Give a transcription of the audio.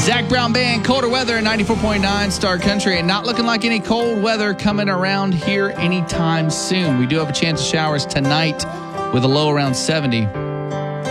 Zach Brown Band, colder weather at 94.9 Star Country, and not looking like any cold weather coming around here anytime soon. We do have a chance of showers tonight with a low around 70.